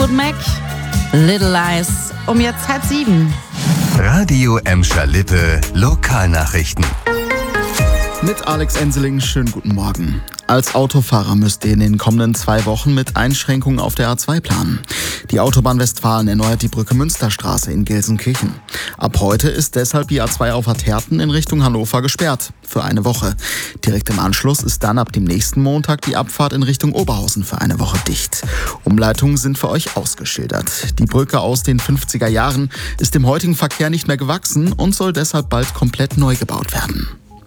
Fleetwood Mac, Little Lies, um jetzt 6:30. Radio Emscher-Lippe Lokalnachrichten. Mit Alex Enseling, schönen guten Morgen. Als Autofahrer müsst ihr in den kommenden 2 Wochen mit Einschränkungen auf der A2 planen. Die Autobahn Westfalen erneuert die Brücke Münsterstraße in Gelsenkirchen. Ab heute ist deshalb die A2 auf Herten in Richtung Hannover gesperrt. Für eine Woche. Direkt im Anschluss ist dann ab dem nächsten Montag die Abfahrt in Richtung Oberhausen für eine Woche dicht. Umleitungen sind für euch ausgeschildert. Die Brücke aus den 50er Jahren ist dem heutigen Verkehr nicht mehr gewachsen und soll deshalb bald komplett neu gebaut werden.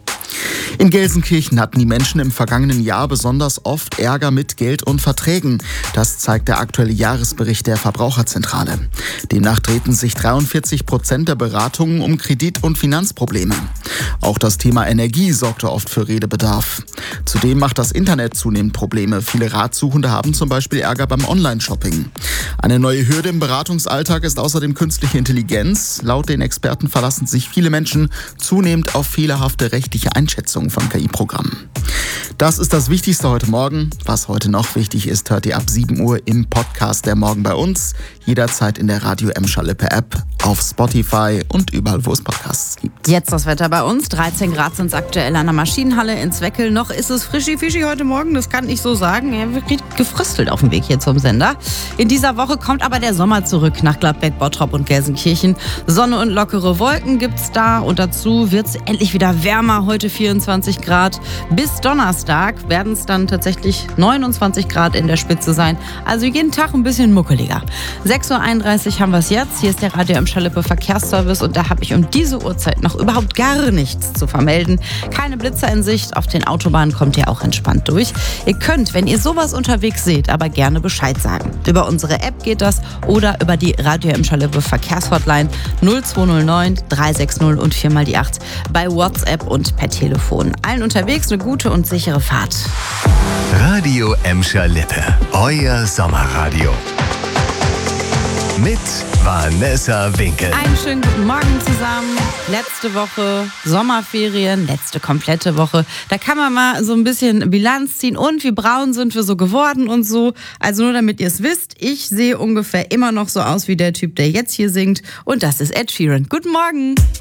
In Gelsenkirchen hatten die Menschen im vergangenen Jahr besonders oft Ärger mit Geld und Verträgen. Das zeigt der aktuelle Jahresbericht der Verbraucherzentrale. Demnach drehten sich 43% der Beratungen um Kredit- und Finanzprobleme. Auch das Thema Energie sorgte oft für Redebedarf. Zudem macht das Internet zunehmend Probleme. Viele Ratsuchende haben zum Beispiel Ärger beim Online-Shopping. Eine neue Hürde im Beratungsalltag ist außerdem künstliche Intelligenz. Laut den Experten verlassen sich viele Menschen zunehmend auf fehlerhafte rechtliche Einschätzungen von KI-Programmen. Das ist das Wichtigste heute Morgen. Was heute noch wichtig ist, hört ihr ab 7 Uhr im Podcast der Morgen bei uns. Jederzeit in der Radio Emscher-Lippe App, auf Spotify und überall, wo es Podcasts gibt. Jetzt das Wetter bei uns. 13 Grad sind es aktuell an der Maschinenhalle in Zweckel. Noch ist es frischi-fischi heute Morgen, das kann ich so sagen. Er wird gefröstelt auf dem Weg hier zum Sender. In dieser Woche kommt aber der Sommer zurück nach Gladbeck, Bottrop und Gelsenkirchen. Sonne und lockere Wolken gibt's da und dazu wird's endlich wieder wärmer. Heute 24 Grad. Bis Donnerstag werden es dann tatsächlich 29 Grad in der Spitze sein. Also jeden Tag ein bisschen muckeliger. 6.31 Uhr haben wir es jetzt. Hier ist der Radio Emscher-Lippe Verkehrsservice und da habe ich um diese Uhrzeit noch überhaupt gar nichts zu vermelden. Keine Blitzer in Sicht. Auf den Autobahnen kommt ihr auch entspannt durch. Ihr könnt, wenn ihr sowas unterwegs seht, aber gerne Bescheid sagen. Über unsere App geht das oder über die Radio Emscher-Lippe Verkehrshotline 0209 360 und 4x8 bei WhatsApp und per Telefon. Allen unterwegs eine gute und sichere Fahrt. Radio Emscher-Lippe, euer Sommerradio. Mit Vanessa Winkel. Einen schönen guten Morgen zusammen. Letzte Woche Sommerferien, letzte komplette Woche. Da kann man mal so ein bisschen Bilanz ziehen und wie braun sind wir so geworden und so. Also nur damit ihr es wisst, ich sehe ungefähr immer noch so aus wie der Typ, der jetzt hier singt. Und das ist Ed Sheeran. Guten Morgen.